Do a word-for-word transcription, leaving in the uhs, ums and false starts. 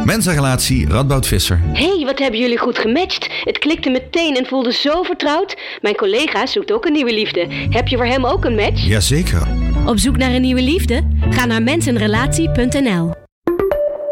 Mensa-relatie Radboud Visser. Hé, wat hebben jullie goed gematcht. Het klikte meteen en voelde zo vertrouwd. Mijn collega zoekt ook een nieuwe liefde. Heb je voor hem ook een match? Jazeker. Op zoek naar een nieuwe liefde? Ga naar mensenrelatie punt n l.